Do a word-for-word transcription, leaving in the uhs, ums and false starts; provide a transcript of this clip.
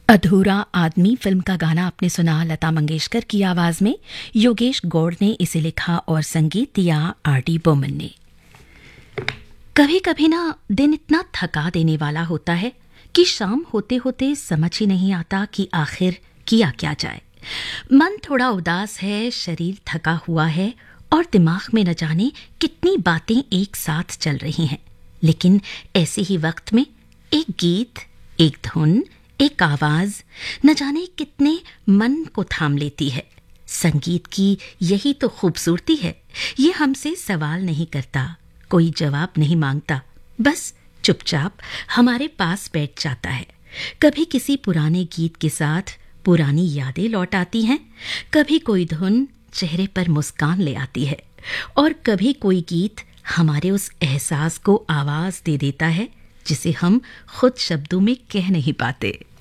अधूरा आदमी फिल्म का गाना आपने सुना लता मंगेशकर की आवाज में। योगेश गौड़ ने इसे लिखा और संगीत दिया आर डी बर्मन ने। कभी कभी ना दिन इतना थका देने वाला होता है कि शाम होते होते समझ ही नहीं आता कि आखिर किया क्या जाए। मन थोड़ा उदास है, शरीर थका हुआ है और दिमाग में न जाने कितनी बातें एक साथ चल रही हैं। लेकिन ऐसे ही वक्त में एक गीत, एक धुन, एक आवाज न जाने कितने मन को थाम लेती है। संगीत की यही तो खूबसूरती है। ये हमसे सवाल नहीं करता, कोई जवाब नहीं मांगता, बस चुपचाप हमारे पास बैठ जाता है। कभी किसी पुराने गीत के साथ पुरानी यादें लौट आती हैं, कभी कोई धुन चेहरे पर मुस्कान ले आती है और कभी कोई गीत हमारे उस एहसास को आवाज दे देता है जिसे हम खुद शब्दों में कह नहीं पाते।